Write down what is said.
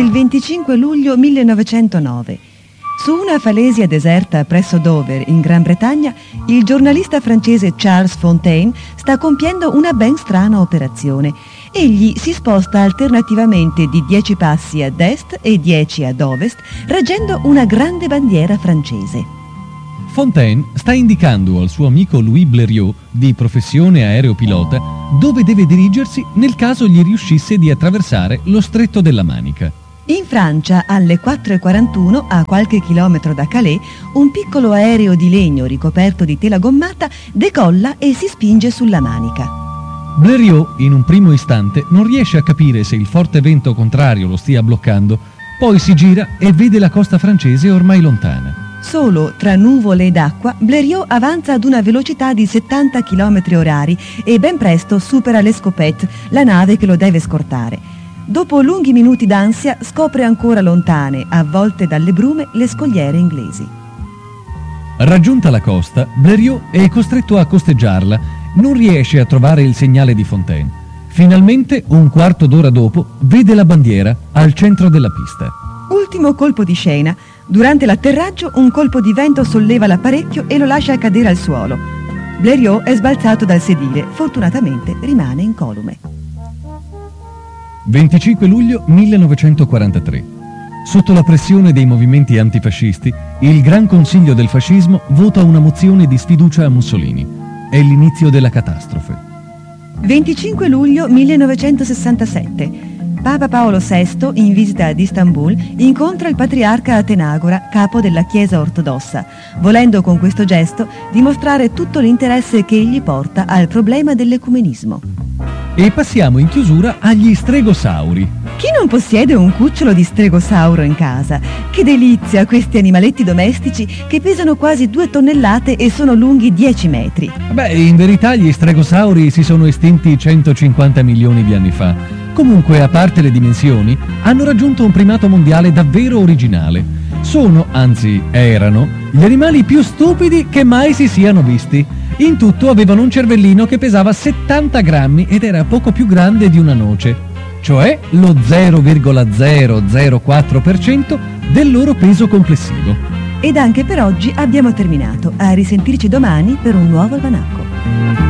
del 25 luglio 1909. Su una falesia deserta presso Dover, in Gran Bretagna, il giornalista francese Charles Fontaine sta compiendo una ben strana operazione. Egli si sposta alternativamente di 10 passi ad est e 10 ad ovest, reggendo una grande bandiera francese. Fontaine sta indicando al suo amico Louis Blériot, di professione aeropilota, dove deve dirigersi nel caso gli riuscisse di attraversare lo Stretto della Manica. In Francia, alle 4:41, a qualche chilometro da Calais, un piccolo aereo di legno ricoperto di tela gommata decolla e si spinge sulla Manica. Blériot, in un primo istante, non riesce a capire se il forte vento contrario lo stia bloccando, poi si gira e vede la costa francese ormai lontana. Solo tra nuvole ed acqua, Blériot avanza ad una velocità di 70 km/h e ben presto supera l'Escopette, la nave che lo deve scortare. Dopo lunghi minuti d'ansia scopre ancora lontane, avvolte dalle brume, le scogliere inglesi. Raggiunta la costa, Blériot è costretto a costeggiarla, non riesce a trovare il segnale di Fontaine. Finalmente, un quarto d'ora dopo, vede la bandiera al centro della pista. Ultimo colpo di scena. Durante l'atterraggio un colpo di vento solleva l'apparecchio e lo lascia cadere al suolo. Blériot è sbalzato dal sedile, fortunatamente rimane incolume. 25 luglio 1943. Sotto la pressione dei movimenti antifascisti, il Gran Consiglio del fascismo vota una mozione di sfiducia a Mussolini. È l'inizio della catastrofe. 25 luglio 1967. Papa Paolo VI, in visita ad Istanbul, incontra il patriarca Atenagora, capo della Chiesa ortodossa, volendo con questo gesto dimostrare tutto l'interesse che egli porta al problema dell'ecumenismo. E passiamo in chiusura agli stregosauri. Chi non possiede un cucciolo di stregosauro in casa? Che delizia questi animaletti domestici che pesano quasi 2 tonnellate e sono lunghi 10 metri. Beh, in verità gli stregosauri si sono estinti 150 milioni di anni fa. Comunque, a parte le dimensioni, hanno raggiunto un primato mondiale davvero originale. Sono, anzi erano, gli animali più stupidi che mai si siano visti. In tutto avevano un cervellino che pesava 70 grammi ed era poco più grande di una noce, cioè lo 0,004% del loro peso complessivo. Ed anche per oggi abbiamo terminato. A risentirci domani per un nuovo almanacco.